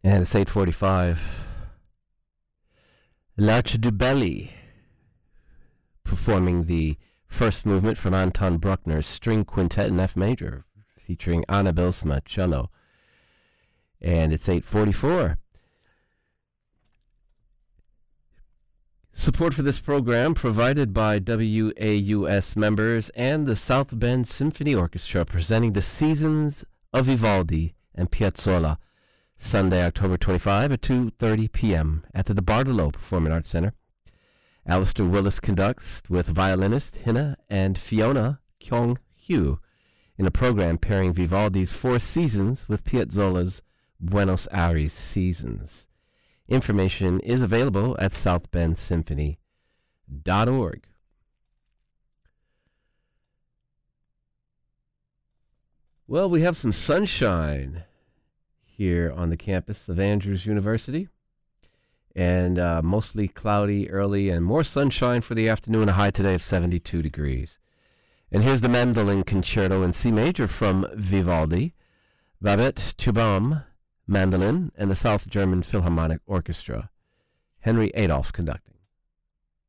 And it's 8:45. L'Arche du Belly, performing the first movement from Anton Bruckner's String Quintet in F major, featuring Anna Bilsma, cello. And it's 8:44. Support for this program provided by WAUS members and the South Bend Symphony Orchestra, presenting the Seasons of Vivaldi and Piazzolla, Sunday, October 25 at 2:30 p.m. at the Bartolo Performing Arts Center. Alistair Willis conducts with violinist Hina and Fiona Kyung-hyu in a program pairing Vivaldi's Four Seasons with Piazzolla's Buenos Aires Seasons. Information is available at southbendsymphony.org. Well, we have some sunshine here on the campus of Andrews University, and mostly cloudy early and more sunshine for the afternoon, a high today of 72 degrees. And here's the Mandolin Concerto in C major from Vivaldi, Babette Tubam, mandolin, and the South German Philharmonic Orchestra. Henry Adolph conducting.